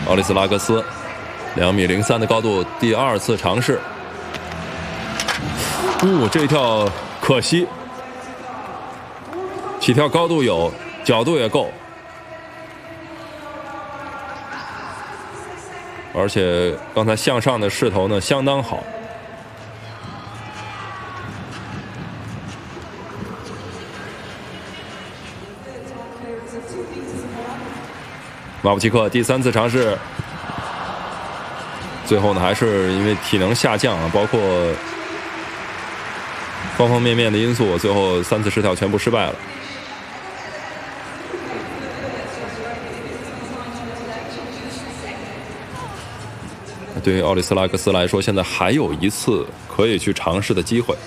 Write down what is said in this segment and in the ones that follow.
奥利斯拉格斯2.03米的高度，第2次尝试。这一跳可惜，起跳高度有，角度也够，而且刚才向上的势头呢相当好。马布奇克第3次尝试，最后呢还是因为体能下降啊，包括方方面面的因素，最后3次试跳全部失败了。对于奥利斯拉格斯来说，现在还有1次可以去尝试的机会。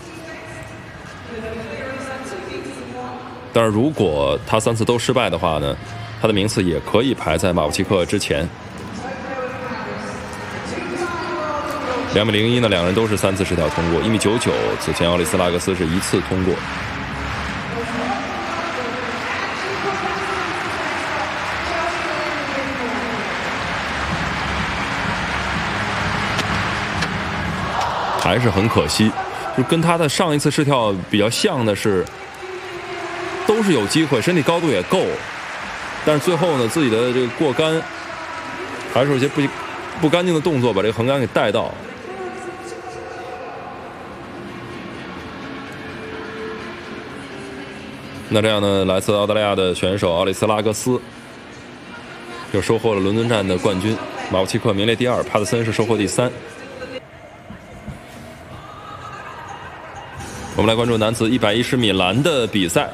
但是如果他3次都失败的话呢，他的名次也可以排在马布奇克之前。2.01米呢，两人都是3次试跳通过。1.99米，此前奥利斯拉格斯是1次通过。还是很可惜，就跟他的上一次试跳比较像的是，都是有机会，身体高度也够，但是最后呢，自己的这个过杆还是有些不干净的动作，把这个横杆给带到。那这样呢，来自澳大利亚的选手奥利斯拉格斯就收获了伦敦站的冠军，马布奇克名列第2，帕特森是收获第3。我们来关注男子110米栏的比赛。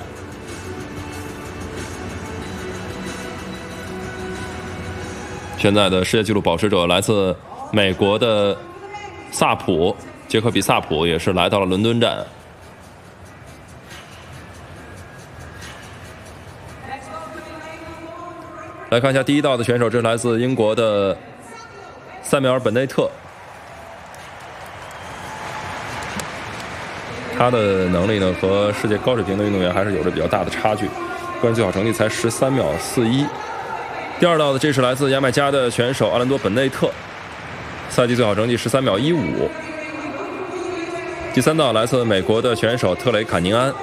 现在的世界纪录保持者来自美国的萨普，杰克比萨普也是来到了伦敦站。来看一下第1道的选手，这是来自英国的塞缪尔·本内特。他的能力呢和世界高水平的运动员还是有着比较大的差距，个人最好成绩才13.41秒。第2道的这是来自牙买加的选手阿兰多·本内特，赛季最好成绩13.15秒。第3道来自美国的选手特雷·卡宁安，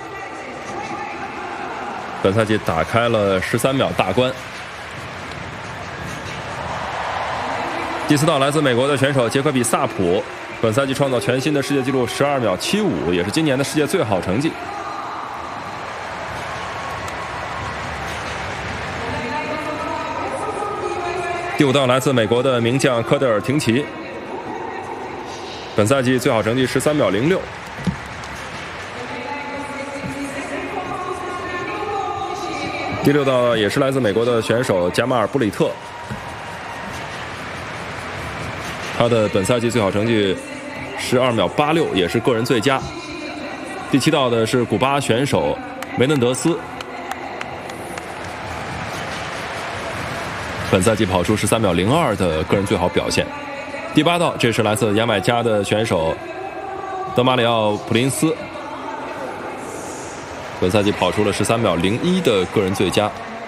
本赛季打开了13秒大关。第4道来自美国的选手杰克比萨普，本赛季创造全新的世界纪录12.75秒，也是今年的世界最好成绩。第5道来自美国的名将科德尔·廷奇，本赛季最好成绩13.06秒。第6道也是来自美国的选手加马尔·布里特，他的本赛季最好成绩12.86秒，也是个人最佳。第7道的是古巴选手梅嫩德斯，本赛季跑出13.02秒的个人最好表现。第8道，这是来自牙买加的选手德马里奥·普林斯，本赛季跑出了13.01秒的个人最佳。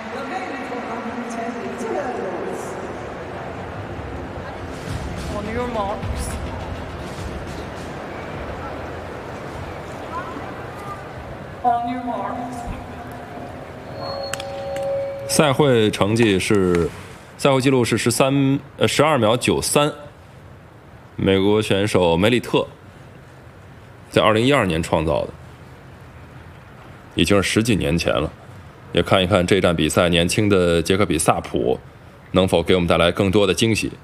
赛会成绩是，赛会纪录是12.93秒，美国选手梅里特在2012年创造的，已经是10几年前了。也看一看这站比赛，年轻的杰克比萨普能否给我们带来更多的惊喜。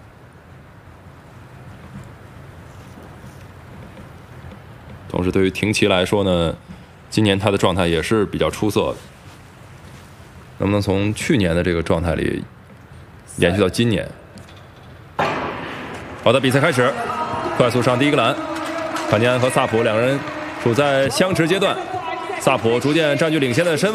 同时，对于廷奇来说呢，今年他的状态也是比较出色的。能不能从去年的这个状态里延续到今年？好的，比赛开始，快速上第1个栏，卡尼安和萨普两人处在相持阶段，萨普逐渐占据领先的身位。